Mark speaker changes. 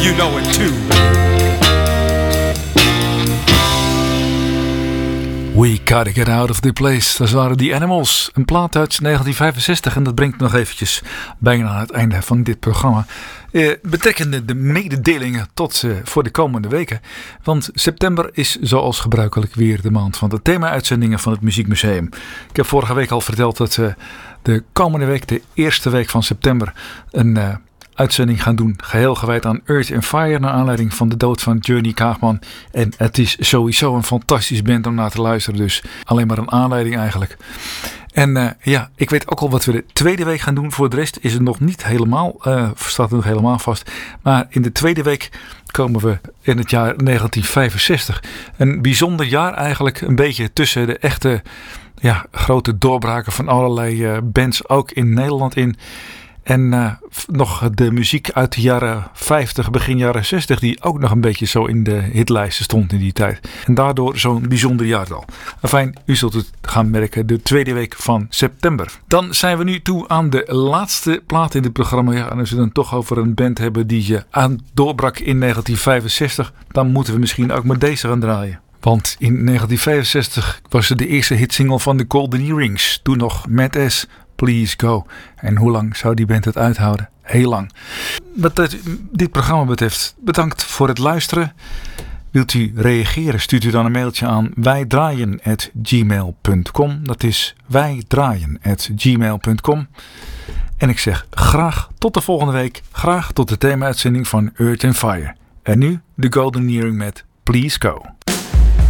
Speaker 1: you know it too. We Gotta Get Out of the Place. Dat waren The Animals. Een plaat uit 1965. En dat brengt nog eventjes bijna aan het einde van dit programma. Betrekkende de mededelingen tot voor de komende weken. Want september is zoals gebruikelijk weer de maand van de thema-uitzendingen van het Muziekmuseum. Ik heb vorige week al verteld dat we de komende week, de eerste week van september, een uitzending gaan doen. Geheel gewijd aan Earth and Fire. Naar aanleiding van de dood van Journey Kaagman. En het is sowieso een fantastisch band om naar te luisteren. Dus alleen maar een aanleiding eigenlijk. En ik weet ook al wat we de tweede week gaan doen. Voor de rest is het nog niet helemaal, staat het nog helemaal vast. Maar in de tweede week komen we in het jaar 1965. Een bijzonder jaar eigenlijk. Een beetje tussen de echte grote doorbraken van allerlei bands ook in Nederland in. En nog de muziek uit de jaren 50, begin jaren 60, die ook nog een beetje zo in de hitlijsten stond in die tijd. En daardoor zo'n bijzonder jaartal. Enfin, u zult het gaan merken, de tweede week van september. Dan zijn we nu toe aan de laatste plaat in dit programma. Ja, en als we dan toch over een band hebben die aan doorbrak in 1965, dan moeten we misschien ook maar deze gaan draaien. Want in 1965 was het de eerste hitsingle van de Golden Earrings. Toen nog Mad As, Please Go. En hoe lang zou die band het uithouden? Heel lang. Wat dit programma betreft, bedankt voor het luisteren. Wilt u reageren? Stuurt u dan een mailtje aan wijdraaien@gmail.com. Dat is wijdraaien@gmail.com. En ik zeg graag tot de volgende week. Graag tot de thema-uitzending van Earth and Fire. En nu de Golden Earring met Please Go.